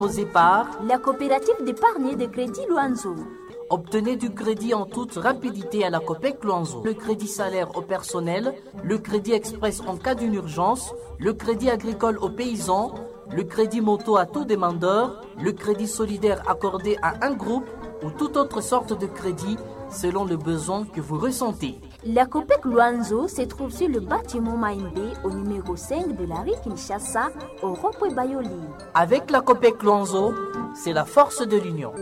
Posé par la coopérative d'épargne et de crédit Luanzo. Obtenez du crédit en toute rapidité à la COPEC Luanzo. Le crédit salaire au personnel, le crédit express en cas d'une urgence, le crédit agricole aux paysans, le crédit moto à tout demandeur, le crédit solidaire accordé à un groupe ou toute autre sorte de crédit selon le besoin que vous ressentez. La COPEC Luanzo se trouve sur le bâtiment Maïmbé au numéro 5 de la rue Kinshasa au rond-point Bayoli. Avec la COPEC Luanzo, c'est la force de l'union.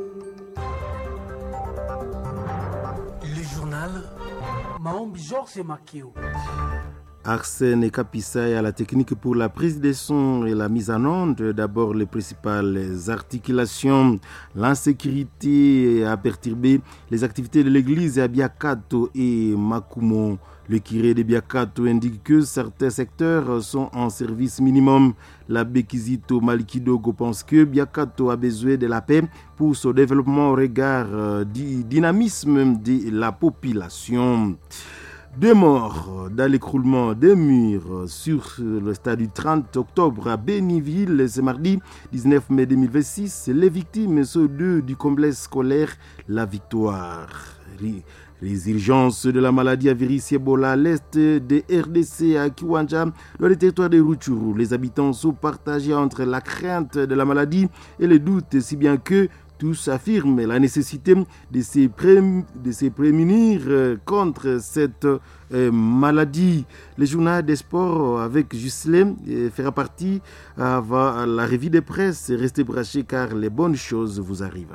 Le journal Maombi Georges Makio. Arsène Kapissa à la technique pour la prise des sons et la mise en onde. D'abord, les principales articulations. L'insécurité a perturbé les activités de l'église à Biakato et Makumo. Le curé de Biakato indique que certains secteurs sont en service minimum. L'abbé Kizito Malikidogo pense que Biakato a besoin de la paix pour son développement au regard du dynamisme de la population. 2 morts dans l'écroulement des murs sur le stade du 30 octobre à Béniville ce mardi 19 mai 2026. Les victimes sont 2 du complexe scolaire La Victoire. Les urgences de la maladie à virus Ebola à l'est de RDC à Kiwanja, dans le territoire de Rutshuru. Les habitants sont partagés entre la crainte de la maladie et le doute, si bien que tous affirment la nécessité de se prémunir contre cette maladie. Le journal des sports avec Ghislain fera partie avant la revue de presse. Restez branchés car les bonnes choses vous arrivent.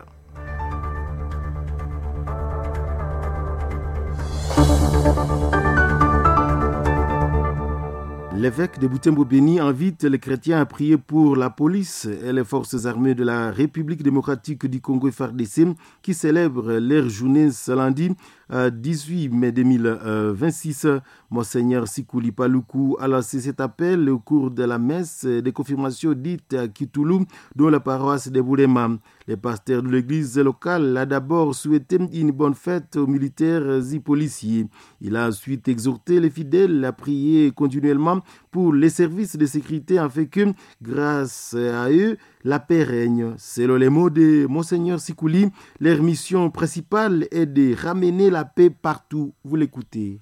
L'évêque de Butembo-Béni invite les chrétiens à prier pour la police et les forces armées de la République démocratique du Congo FARDC qui célèbrent leur journée ce lundi 18 mai 2026. Monseigneur Sikuli Paluku a lancé cet appel au cours de la messe de confirmation dite à Kitoulou dans la paroisse de Boulema. Le pasteur de l'église locale a d'abord souhaité une bonne fête aux militaires et policiers. Il a ensuite exhorté les fidèles à prier continuellement pour les services de sécurité afin que, grâce à eux, la paix règne. Selon les mots de Monseigneur Sikuli, leur mission principale est de ramener la paix partout. Vous l'écoutez.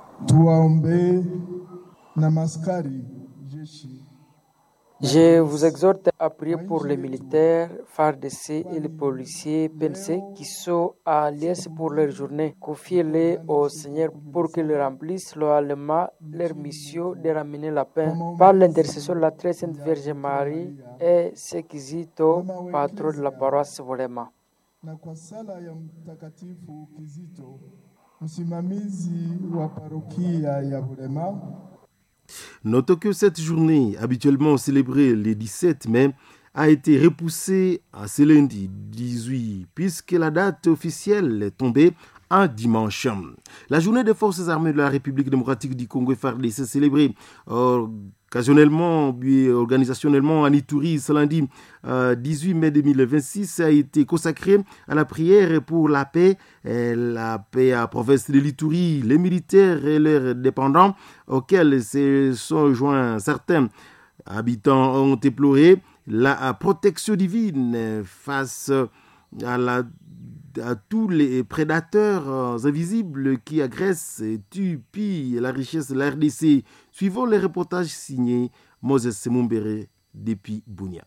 Je vous exhorte à prier pour les militaires, FARDC et les policiers PNC qui sont à l'IS pour leur journée. Confiez-les au Seigneur pour qu'il remplisse loyalement leur mission de ramener la paix. Par l'intercession de la très sainte Vierge Marie et Sekizito, patron de la paroisse Volema. Na kwa sala ya Mtakatifu Kizito, msimamizi wa parokia ya Volema. Notons que cette journée, habituellement célébrée le 17 mai, a été repoussée à ce lundi 18, puisque la date officielle est tombée un dimanche. La journée des forces armées de la République démocratique du Congo FARDC s'est célébrée organisationnellement à Ituri ce lundi 18 mai 2026 a été consacrée à la prière pour la paix à province de l'Ituri. Les militaires et leurs dépendants auxquels se sont joints certains habitants ont déploré la protection divine face à tous les prédateurs invisibles qui agressent et tuent, pillent la richesse de la RDC. Suivons les reportages signés Moses Semumbere depuis Bunia.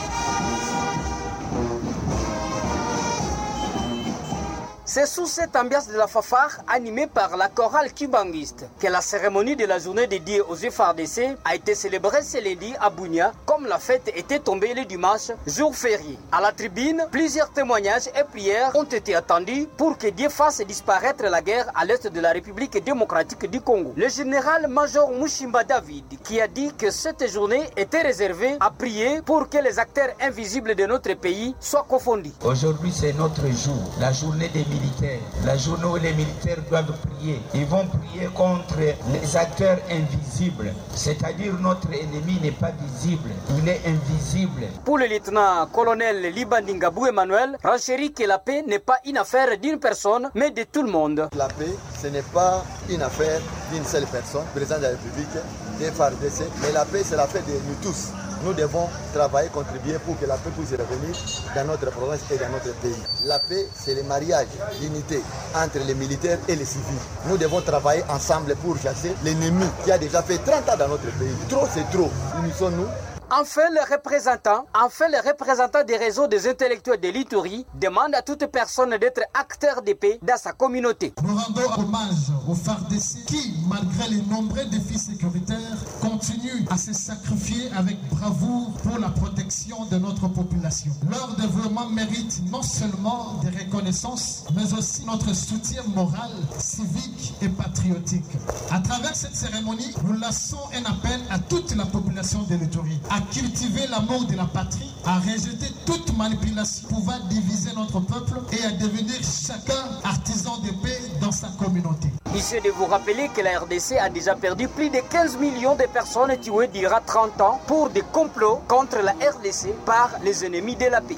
C'est sous cette ambiance de la fanfare animée par la chorale cubanguiste que la cérémonie de la journée dédiée aux FARDC a été célébrée ce lundi à Bunia, comme la fête était tombée le dimanche, jour férié. À la tribune, plusieurs témoignages et prières ont été attendus pour que Dieu fasse disparaître la guerre à l'est de la République démocratique du Congo. Le général-major Mushimba David, qui a dit que cette journée était réservée à prier pour que les acteurs invisibles de notre pays soient confondus. Aujourd'hui, c'est notre jour, la journée des militaires, la journée où les militaires doivent prier. Ils vont prier contre les acteurs invisibles, c'est-à-dire notre ennemi n'est pas visible, il est invisible. Pour le lieutenant-colonel Libandingabou Emmanuel, renchérit que la paix n'est pas une affaire d'une personne, mais de tout le monde. La paix, ce n'est pas une affaire d'une seule personne, président de la République, des FARDC, mais la paix, c'est l'affaire de nous tous. nous devons travailler, contribuer pour que la paix puisse revenir dans notre province et dans notre pays. La paix, c'est le mariage, l'unité entre les militaires et les civils. Nous devons travailler ensemble pour chasser l'ennemi qui a déjà fait 30 ans dans notre pays. Trop, c'est trop. Unissons-nous. Enfin, les représentants des réseaux des intellectuels de l'Ituri demandent à toute personne d'être acteur de paix dans sa communauté. Nous rendons hommage aux FARDC qui, malgré les nombreux défis sécuritaires, continuent à se sacrifier avec bravoure pour la protection de notre population. Leur développement mérite non seulement des reconnaissances, mais aussi notre soutien moral, civique et patriotique. À travers cette cérémonie, nous lançons un appel à toute la population de l'Ituri à cultiver l'amour de la patrie, à rejeter toute manipulation pouvant diviser notre peuple et à devenir chacun artisan de paix dans sa communauté. Ici de vous rappeler que la RDC a déjà perdu plus de 15 millions de personnes tuées durant 30 ans pour des complots contre la RDC par les ennemis de la paix.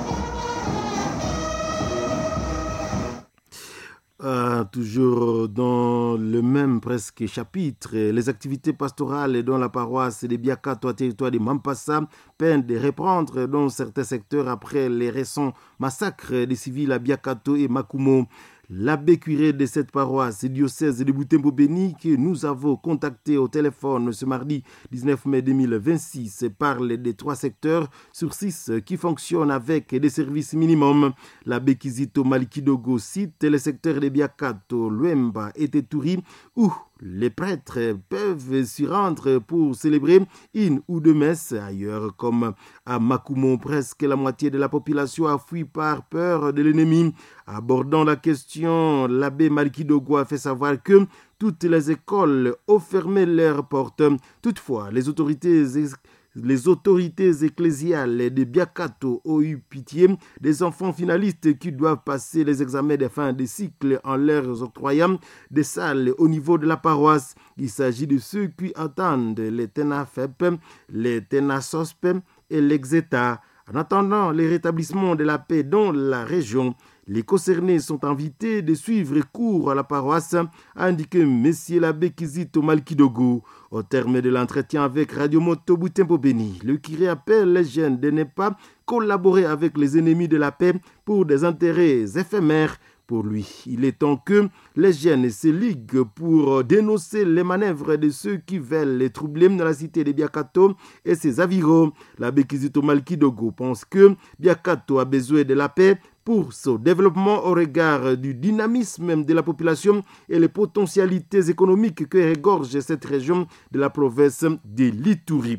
Toujours dans le même presque chapitre, les activités pastorales dans la paroisse de Biakato au territoire de Mampasa peinent de reprendre dans certains secteurs après les récents massacres des civils à Biakato et Makumo. L'abbé curé de cette paroisse diocèse de Butembo-Béni que nous avons contacté au téléphone ce mardi 19 mai 2026 parle des 3 secteurs sur 6 qui fonctionnent avec des services minimums. L'abbé Kizito Malikidogo cite les secteurs de Biakato, Luemba et Teturi où les prêtres peuvent s'y rendre pour célébrer une ou deux messes. Ailleurs, comme à Makumo, presque la moitié de la population a fui par peur de l'ennemi. Abordant la question, l'abbé Malikidogo a fait savoir que toutes les écoles ont fermé leurs portes. Toutefois, les autorités ecclésiales de Biakato ont eu pitié des enfants finalistes qui doivent passer les examens de fin de cycle en leur octroyant des salles au niveau de la paroisse. Il s'agit de ceux qui attendent les TENAFEP, les TENASOSP et l'EXETA. En attendant le rétablissement de la paix dans la région, les concernés sont invités de suivre cours à la paroisse, a indiqué M. l'abbé Kizito Malikidogo. Au terme de l'entretien avec Radio Moto Butembo-Béni, le curé appelle les jeunes de ne pas collaborer avec les ennemis de la paix pour des intérêts éphémères. Pour lui, il est temps que les jeunes se liguent pour dénoncer les manœuvres de ceux qui veulent les troubler dans la cité de Biakato et ses avirons. L'abbé Kizito Malikidogo pense que Biakato a besoin de la paix pour son développement au regard du dynamisme de la population et les potentialités économiques que regorge cette région de la province de l'Ituri.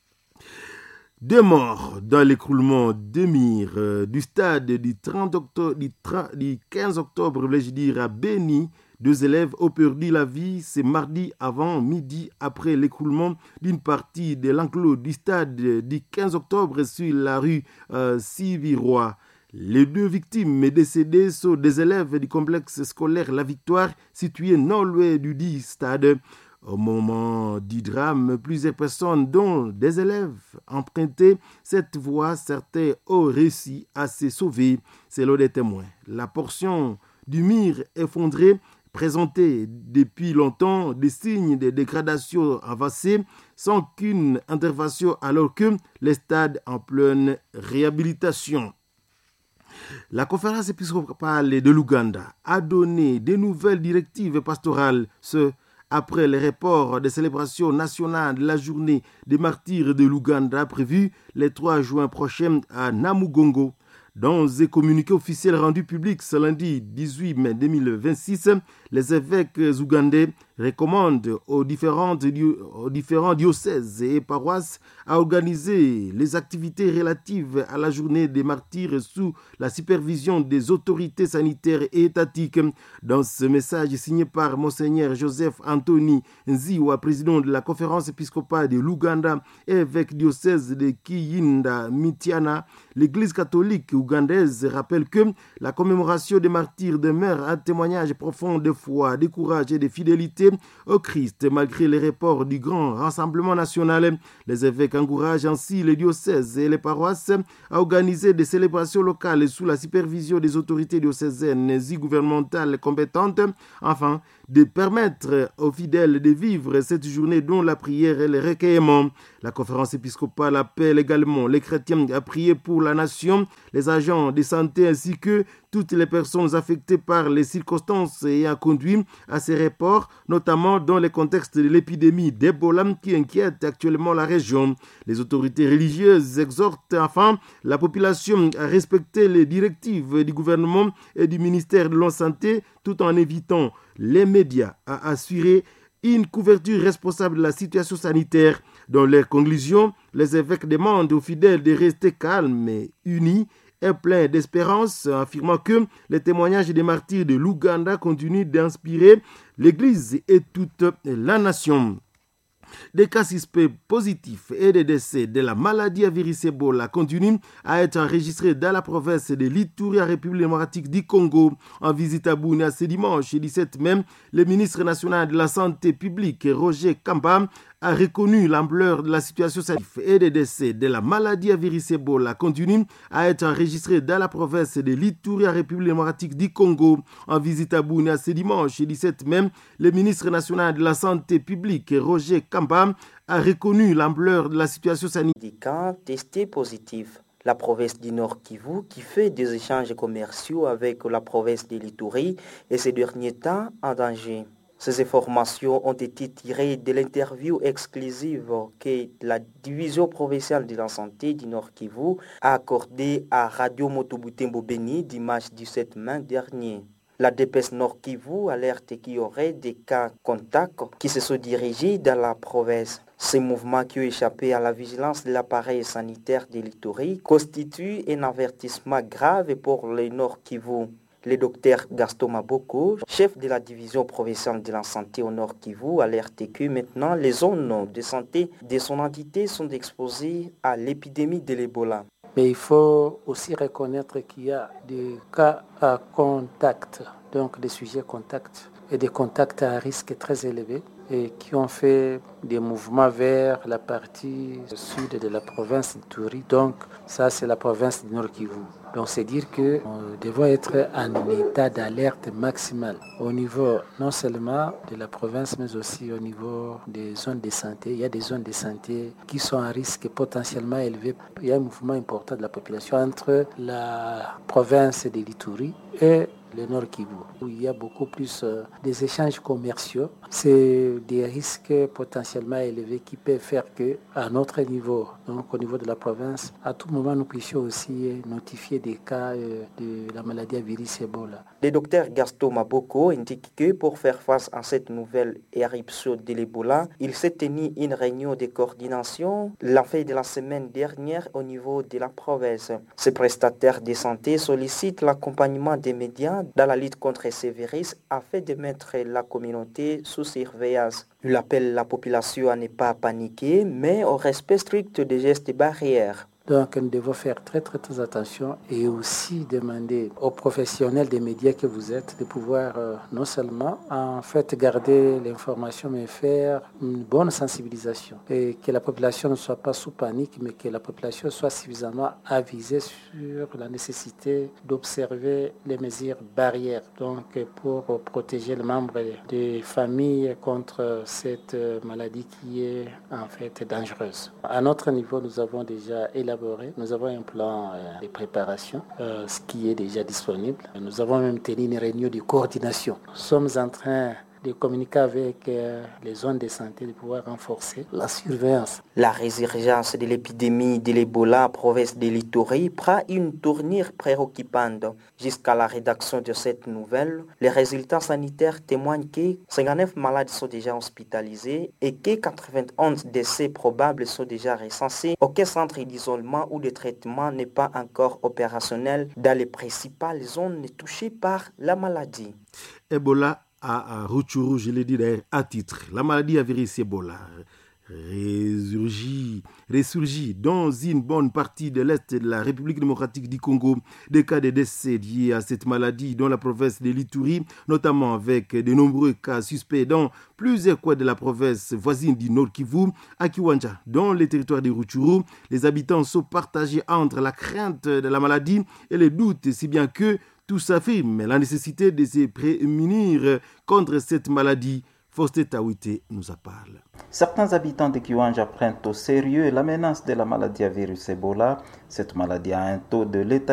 2 morts dans l'écroulement de murs du stade du 15 octobre, voulais-je dire, à Béni. 2 élèves ont perdu la vie ce mardi avant midi après l'écroulement d'une partie de l'enclos du stade du 15 octobre sur la rue Sivirois. Les 2 victimes décédées sont des élèves du complexe scolaire La Victoire situé non loin du dit stade. Au moment du drame, plusieurs personnes, dont des élèves, empruntaient cette voie. Certains ont réussi à se sauver, selon des témoins. La portion du mur effondré présentait depuis longtemps des signes de dégradation avancée sans qu'une intervention, alors que le stade en pleine réhabilitation. La conférence épiscopale de l'Ouganda a donné de nouvelles directives pastorales après le report des célébrations nationales de la journée des martyrs de l'Ouganda prévue le 3 juin prochain à Namugongo. Dans un communiqué officiel rendu public ce lundi 18 mai 2026, les évêques ougandais recommandent aux différents diocèses et paroisses à organiser les activités relatives à la journée des martyrs sous la supervision des autorités sanitaires et étatiques. Dans ce message signé par Monseigneur Joseph Anthony Nziwa, président de la conférence épiscopale de l'Ouganda et évêque diocèse de Kiyinda Mitiana, l'Église catholique ougandaise rappelle que la commémoration des martyrs demeure un témoignage profond de foi, de courage et de fidélité au Christ. Malgré les reports du grand rassemblement national, les évêques encouragent ainsi les diocèses et les paroisses à organiser des célébrations locales sous la supervision des autorités diocésaines et gouvernementales compétentes, afin de permettre aux fidèles de vivre cette journée dont la prière et le recueillement. La conférence épiscopale appelle également les chrétiens à prier pour la nation, les agents de santé ainsi que toutes les personnes affectées par les circonstances ayant conduit à ces reports, notamment dans le contexte de l'épidémie d'Ebola qui inquiète actuellement la région. Les autorités religieuses exhortent enfin la population à respecter les directives du gouvernement et du ministère de la Santé tout en évitant les médias à assurer une couverture responsable de la situation sanitaire. Dans leurs conclusions, les évêques demandent aux fidèles de rester calmes et unis et pleins d'espérance, affirmant que les témoignages des martyrs de l'Ouganda continuent d'inspirer l'Église et toute la nation. Des cas suspects positifs et des décès de la maladie à virus Ebola continuent à être enregistrés dans la province de l'Ituri, en République démocratique du Congo. En visite à Bunia ce dimanche 17 mai, le ministre national de la Santé publique, Roger Kamba, a reconnu l'ampleur de la situation sanitaire et des décès de la maladie à virus Ebola continue à être enregistrés dans la province de l'Ituri, en République démocratique du Congo. En visite à Bunia ce dimanche 17 mai, le ministre national de la Santé publique, Roger Kamba, a reconnu l'ampleur de la situation sanitaire. Des cas testés positifs. La province du Nord Kivu qui fait des échanges commerciaux avec la province de l'Ituri et ces derniers temps en danger. Ces informations ont été tirées de l'interview exclusive que la division provinciale de la santé du Nord Kivu a accordée à Radio Motobutembo Beni dimanche 17 mai dernier. La DPS Nord Kivu alerte qu'il y aurait des cas contacts qui se sont dirigés dans la province. Ces mouvements qui ont échappé à la vigilance de l'appareil sanitaire de l'Ituri constituent un avertissement grave pour le Nord Kivu. Le docteur Gaston Maboko, chef de la division provinciale de la santé au Nord Kivu, alerte que maintenant les zones de santé de son entité sont exposées à l'épidémie de l'Ebola. Mais il faut aussi reconnaître qu'il y a des cas à contact, donc des sujets contacts et des contacts à risque très élevé et qui ont fait des mouvements vers la partie sud de la province d'Ituri. Donc ça, c'est la province du Nord Kivu. Donc c'est dire que nous devons être en état d'alerte maximale au niveau non seulement de la province, mais aussi au niveau des zones de santé. Il y a des zones de santé qui sont à risque potentiellement élevé. Il y a un mouvement important de la population entre la province de l'Ituri et le Nord Kivu, où il y a beaucoup plus des échanges commerciaux. C'est des risques potentiellement élevés qui peuvent faire qu'à notre niveau, donc au niveau de la province, à tout moment, nous puissions aussi notifier des cas de la maladie à virus Ebola. Le docteur Gaston Maboko indique que pour faire face à cette nouvelle éruption de l'Ebola, il s'est tenu une réunion de coordination la fin de la semaine dernière au niveau de la province. Ces prestataires de santé sollicitent l'accompagnement des médias dans la lutte contre ces virus afin de mettre la communauté sous surveillance. Il appelle la population à ne pas paniquer, mais au respect strict des gestes barrières. Donc nous devons faire très attention et aussi demander aux professionnels des médias que vous êtes de pouvoir non seulement en fait garder l'information mais faire une bonne sensibilisation et que la population ne soit pas sous panique mais que la population soit suffisamment avisée sur la nécessité d'observer les mesures barrières donc pour protéger les membres des familles contre cette maladie qui est en fait dangereuse. À notre niveau, nous avons déjà élaboré. Nous avons un plan de préparation, ce qui est déjà disponible. Nous avons même tenu une réunion de coordination. Nous sommes en train de communiquer avec les zones de santé, de pouvoir renforcer la surveillance. La résurgence de l'épidémie de l'Ebola en province de l'Ituri prend une tournure préoccupante. Jusqu'à la rédaction de cette nouvelle, les résultats sanitaires témoignent que 59 malades sont déjà hospitalisés et que 91 décès probables sont déjà recensés. Aucun centre d'isolement ou de traitement n'est pas encore opérationnel dans les principales zones touchées par la maladie. Ebola à Rutshuru, je l'ai dit d'ailleurs à titre. La maladie à virus Ebola ressurgit dans une bonne partie de l'Est de la République démocratique du Congo. Des cas de décès liés à cette maladie dans la province de l'Ituri, notamment avec de nombreux cas suspects dans plusieurs coins de la province voisine du Nord Kivu, à Kiwanja. Dans les territoires de Rutshuru, les habitants sont partagés entre la crainte de la maladie et les doutes, si bien que tous affirment la nécessité de se prémunir contre cette maladie. Faustin Tawite nous en parle. Certains habitants de Kiwanja prennent au sérieux la menace de la maladie à virus Ebola. Cette maladie a un taux de létalité